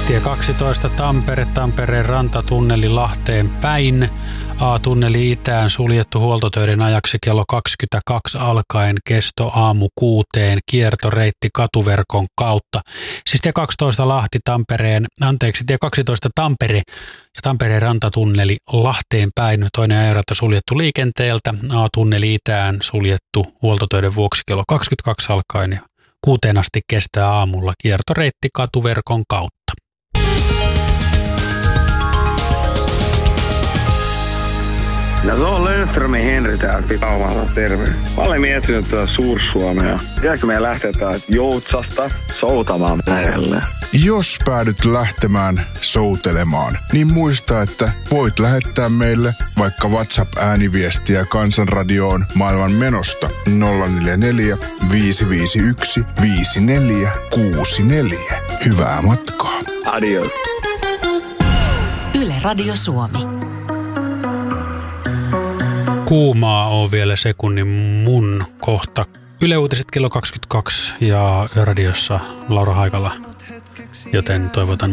Tie 12 Tampere, Tampereen rantatunneli Lahteen päin. A-tunneli itään suljettu huoltotöiden ajaksi kello 22 alkaen, kesto aamu 6, kiertoreitti katuverkon kautta. Siis tie 12 tie 12 Tampere ja Tampereen rantatunneli Lahteen päin. Toinen ajarata suljettu liikenteeltä. A-tunneli itään suljettu huoltotöiden vuoksi kello 22 alkaen ja 6 asti kestää aamulla, kiertoreitti katuverkon kautta. No se on Lönnströmin Henri täällä Pitaumalla, terve. Mä olen miettinyt tuota Suur-Suomea. Pitääkö meidän lähteä täältä Joutsasta soutamaan merelle? Jos päädyt lähtemään soutelemaan, niin muista, että voit lähettää meille vaikka WhatsApp-ääniviestiä Kansanradioon maailman menosta 044 551 5464. Hyvää matkaa. Adios. Yle Radio Suomi. Kuumaa on vielä sekunnin mun kohta. Yle Uutiset kello 22 ja Yöradiossa Laura Haikala, joten toivotan